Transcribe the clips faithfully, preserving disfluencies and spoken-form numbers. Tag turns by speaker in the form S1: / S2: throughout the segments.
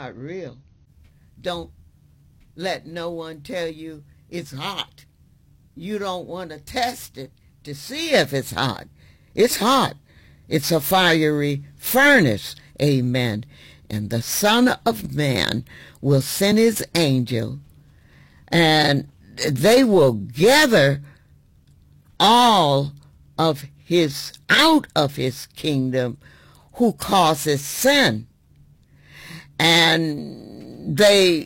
S1: not real. Don't let no one tell you it's hot. You don't want to test it to see if it's hot. It's hot. It's a fiery furnace. Amen. And the Son of Man will send his angel, and they will gather all of his out of his kingdom who causes sin. And they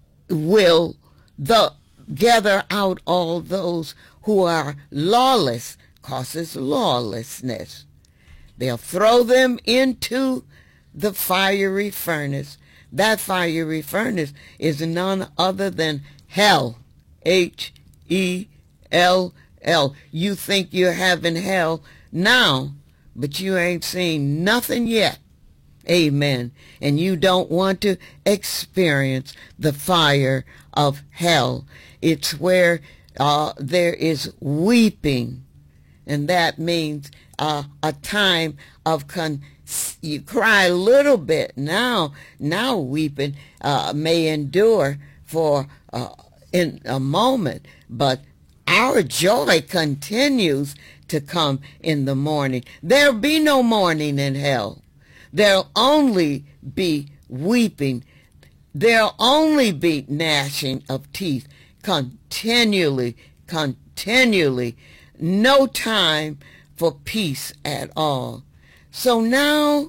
S1: will the gather out all those who are lawless, causes lawlessness. They'll throw them into the fiery furnace. That fiery furnace is none other than hell. H E L L. You think you're having hell now, but you ain't seen nothing yet. Amen. And you don't want to experience the fire of hell. It's where uh, there is weeping, and that means uh, a time of con. You cry a little bit now. Now weeping uh, may endure for uh, in a moment, but our joy continues to come in the morning. There'll be no mourning in hell. There'll only be weeping. There'll only be gnashing of teeth continually, continually. No time for peace at all. So now,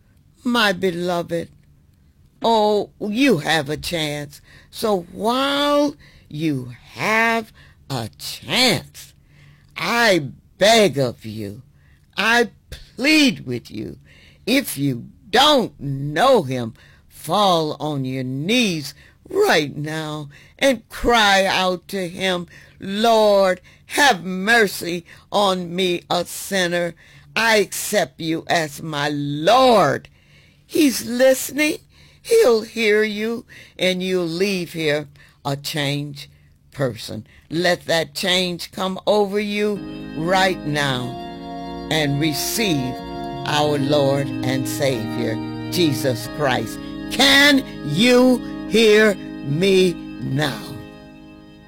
S1: my beloved, oh, you have a chance. So while you have a chance, I beg of you, I plead with you, if you don't know him, fall on your knees right now and cry out to him, Lord, have mercy on me, a sinner. I accept you as my Lord. He's listening. He'll hear you, and you'll leave here a changed person. Let that change come over you right now and receive our Lord and Savior, Jesus Christ. Can you hear me now?